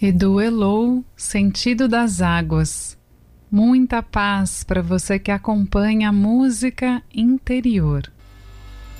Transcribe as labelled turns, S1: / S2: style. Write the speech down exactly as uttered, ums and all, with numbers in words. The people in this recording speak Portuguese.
S1: E do Elou, Sentido das Águas. Muita paz para você que acompanha a música interior.